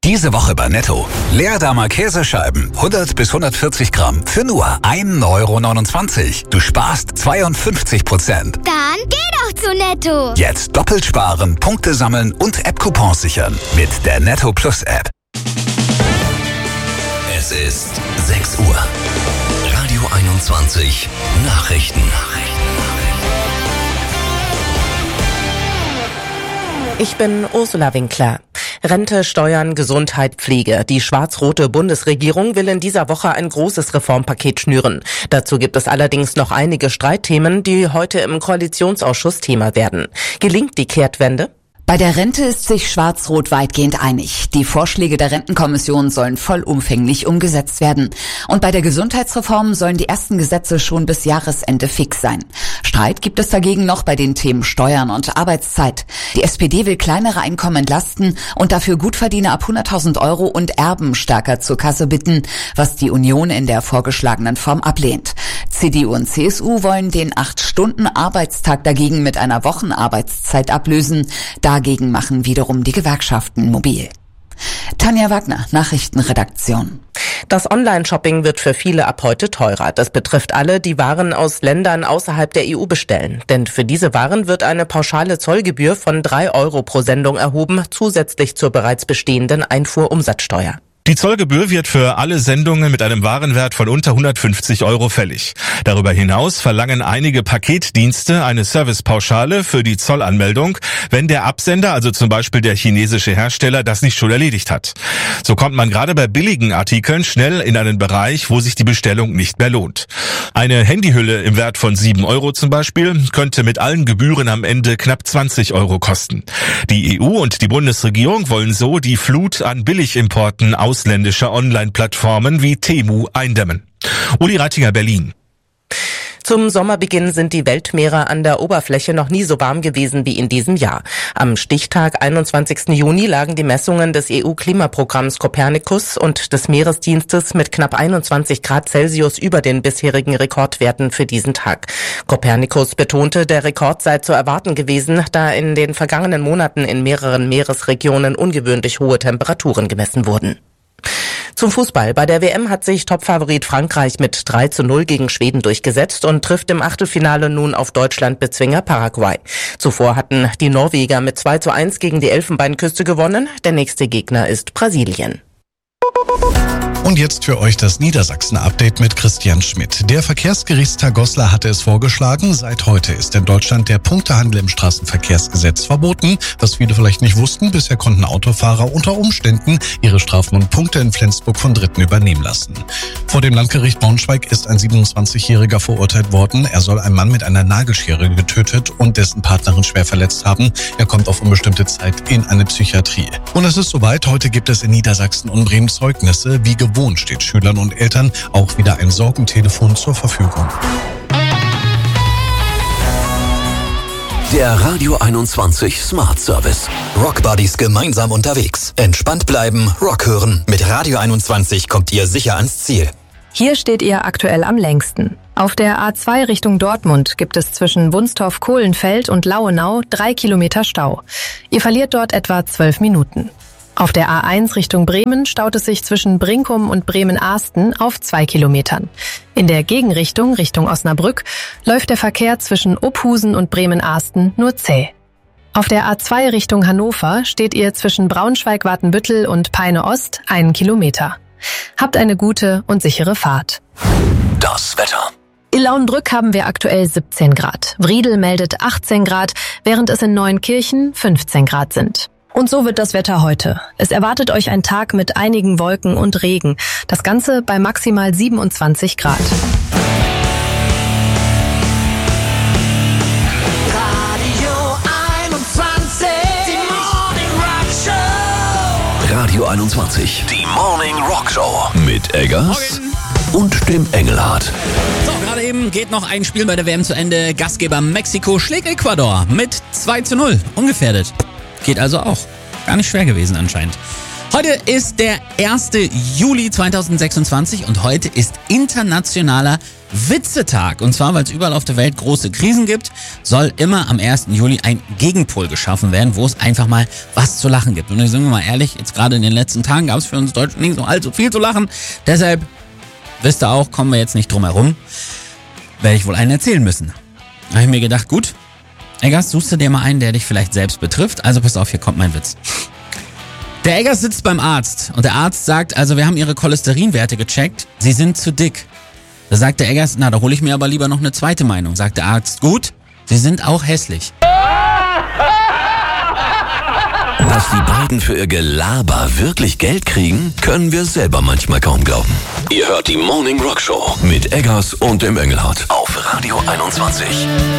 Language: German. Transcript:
Diese Woche bei Netto. Leerdammer Käsescheiben, 100 bis 140 Gramm für nur 1,29 €. Du sparst 52%. Dann geh doch zu Netto. Jetzt doppelt sparen, Punkte sammeln und App-Coupons sichern. Mit der Netto Plus App. Es ist 6 Uhr. Radio 21 Nachrichten. Ich bin Ursula Winkler. Rente, Steuern, Gesundheit, Pflege. Die schwarz-rote Bundesregierung will in dieser Woche ein großes Reformpaket schnüren. Dazu gibt es allerdings noch einige Streitthemen, die heute im Koalitionsausschuss Thema werden. Gelingt die Kehrtwende? Bei der Rente ist sich Schwarz-Rot weitgehend einig. Die Vorschläge der Rentenkommission sollen vollumfänglich umgesetzt werden. Und bei der Gesundheitsreform sollen die ersten Gesetze schon bis Jahresende fix sein. Streit gibt es dagegen noch bei den Themen Steuern und Arbeitszeit. Die SPD will kleinere Einkommen entlasten und dafür Gutverdiener ab 100.000 € und Erben stärker zur Kasse bitten, was die Union in der vorgeschlagenen Form ablehnt. CDU und CSU wollen den 8-Stunden-Arbeitstag dagegen mit einer Wochenarbeitszeit ablösen. Dagegen machen wiederum die Gewerkschaften mobil. Tanja Wagner, Nachrichtenredaktion. Das Online-Shopping wird für viele ab heute teurer. Das betrifft alle, die Waren aus Ländern außerhalb der EU bestellen. Denn für diese Waren wird eine pauschale Zollgebühr von 3 € pro Sendung erhoben, zusätzlich zur bereits bestehenden Einfuhrumsatzsteuer. Die Zollgebühr wird für alle Sendungen mit einem Warenwert von unter 150 € fällig. Darüber hinaus verlangen einige Paketdienste eine Servicepauschale für die Zollanmeldung, wenn der Absender, also zum Beispiel der chinesische Hersteller, das nicht schon erledigt hat. So kommt man gerade bei billigen Artikeln schnell in einen Bereich, wo sich die Bestellung nicht mehr lohnt. Eine Handyhülle im Wert von 7 € zum Beispiel könnte mit allen Gebühren am Ende knapp 20 € kosten. Die EU und die Bundesregierung wollen so die Flut an Billigimporten ausländischer Online-Plattformen wie Temu eindämmen. Uli Reitinger, Berlin. Zum Sommerbeginn sind die Weltmeere an der Oberfläche noch nie so warm gewesen wie in diesem Jahr. Am Stichtag 21. Juni lagen die Messungen des EU-Klimaprogramms Copernicus und des Meeresdienstes mit knapp 21 Grad Celsius über den bisherigen Rekordwerten für diesen Tag. Copernicus betonte, der Rekord sei zu erwarten gewesen, da in den vergangenen Monaten in mehreren Meeresregionen ungewöhnlich hohe Temperaturen gemessen wurden. Zum Fußball. Bei der WM hat sich Topfavorit Frankreich mit 3:0 gegen Schweden durchgesetzt und trifft im Achtelfinale nun auf Deutschland-Bezwinger Paraguay. Zuvor hatten die Norweger mit 2:1 gegen die Elfenbeinküste gewonnen. Der nächste Gegner ist Brasilien. Und jetzt für euch das Niedersachsen-Update mit Christian Schmidt. Der Verkehrsgerichtstag Goslar hatte es vorgeschlagen. Seit heute ist in Deutschland der Punktehandel im Straßenverkehrsgesetz verboten. Was viele vielleicht nicht wussten, bisher konnten Autofahrer unter Umständen ihre Strafen und Punkte in Flensburg von Dritten übernehmen lassen. Vor dem Landgericht Braunschweig ist ein 27-Jähriger verurteilt worden. Er soll einen Mann mit einer Nagelschere getötet und dessen Partnerin schwer verletzt haben. Er kommt auf unbestimmte Zeit in eine Psychiatrie. Und es ist soweit. Heute gibt es in Niedersachsen und Bremen Zeugnisse. Wie gewohnt steht Schülern und Eltern auch wieder ein Sorgentelefon zur Verfügung. Der Radio 21 Smart Service. Rockbuddies gemeinsam unterwegs. Entspannt bleiben, Rock hören. Mit Radio 21 kommt ihr sicher ans Ziel. Hier steht ihr aktuell am längsten. Auf der A2 Richtung Dortmund gibt es zwischen Wunstorf-Kohlenfeld und Lauenau 3 Kilometer Stau. Ihr verliert dort etwa 12 Minuten. Auf der A1 Richtung Bremen staut es sich zwischen Brinkum und Bremen-Ahsten auf 2 Kilometern. In der Gegenrichtung, Richtung Osnabrück, läuft der Verkehr zwischen Ophusen und Bremen-Ahsten nur zäh. Auf der A2 Richtung Hannover steht ihr zwischen Braunschweig-Watenbüttel und Peine-Ost 1 Kilometer. Habt eine gute und sichere Fahrt. Das Wetter. In Lauenbrück haben wir aktuell 17 Grad. Wriedel meldet 18 Grad, während es in Neuenkirchen 15 Grad sind. Und so wird das Wetter heute. Es erwartet euch ein Tag mit einigen Wolken und Regen. Das Ganze bei maximal 27 Grad. Radio 21, die Morning Rock Show. Radio 21, die Morning Rock Show. Mit Eggers und dem Engelhardt. So, gerade eben geht noch ein Spiel bei der WM zu Ende. Gastgeber Mexiko schlägt Ecuador mit 2:0. Ungefährdet. Geht also auch. Gar nicht schwer gewesen anscheinend. Heute ist der 1. Juli 2026 und heute ist internationaler Witzetag. Und zwar, weil es überall auf der Welt große Krisen gibt, soll immer am 1. Juli ein Gegenpol geschaffen werden, wo es einfach mal was zu lachen gibt. Und sind wir mal ehrlich, jetzt gerade in den letzten Tagen gab es für uns Deutschen nicht so allzu viel zu lachen. Deshalb, wisst ihr auch, kommen wir jetzt nicht drum herum, werde ich wohl einen erzählen müssen. Da habe ich mir gedacht, gut, Eggers, suchst du dir mal einen, der dich vielleicht selbst betrifft? Also pass auf, hier kommt mein Witz. Der Eggers sitzt beim Arzt und der Arzt sagt, also wir haben ihre Cholesterinwerte gecheckt, sie sind zu dick. Da sagt der Eggers, na, da hole ich mir aber lieber noch eine zweite Meinung. Sagt der Arzt, gut, sie sind auch hässlich. Dass die beiden für ihr Gelaber wirklich Geld kriegen, können wir selber manchmal kaum glauben. Ihr hört die Morning Rock Show mit Eggers und dem Engelhardt auf Radio 21.